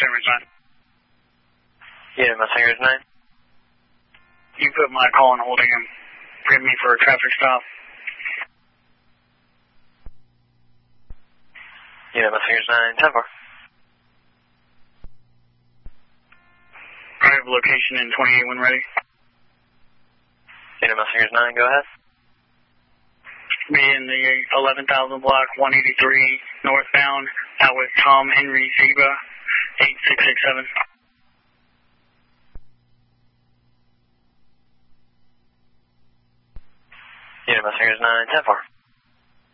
Messenger's 9. Yeah, Messenger's 9. You put my call on holding him. Bring me for a traffic stop. Yeah, Messenger's 9, 10-4. I have location in 28 when ready. Yeah, Messenger's 9, go ahead. Be in the 11,000 block, 183 northbound, out with Tom Henry Zeba, 8667. Yeah, Messenger's 9, 10-4.